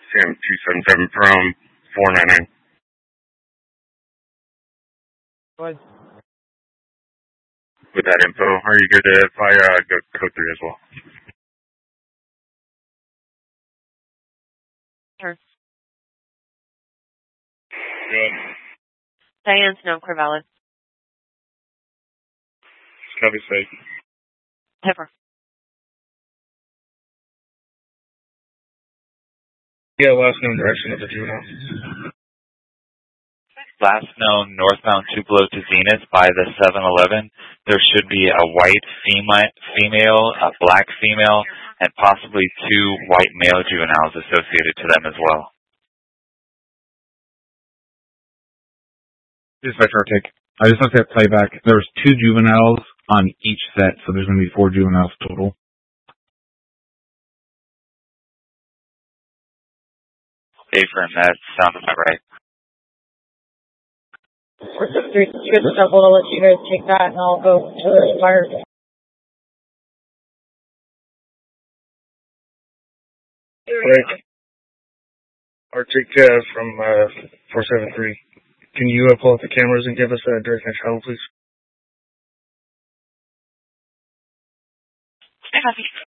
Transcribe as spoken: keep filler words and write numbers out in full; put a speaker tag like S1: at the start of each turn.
S1: Sam two seven seven from four nine nine.
S2: Go ahead.
S1: With that info, are you good to fire uh, go code three as well?
S3: Sure.
S1: Good.
S3: Diane Snow, Corvallis.
S1: Copy, safe.
S3: Pepper.
S1: Yeah, last known direction of the juvenile.
S4: Last known northbound Tupelo to Zenith by the seven eleven. There should be a white fema- female, a black female, and possibly two white male juveniles associated to them as well.
S5: Dispatcher, take. I just looked at playback. There's two juveniles on each set, so there's going to be four juveniles total.
S4: Affirm, that sounds about right.
S6: four six three, good stuff. I'll let you guys take that, and I'll go to the fire.
S1: Right. Arctic uh, from uh, four seven three. Can you uh, pull up the cameras and give us a direct and travel, please?
S3: Copy.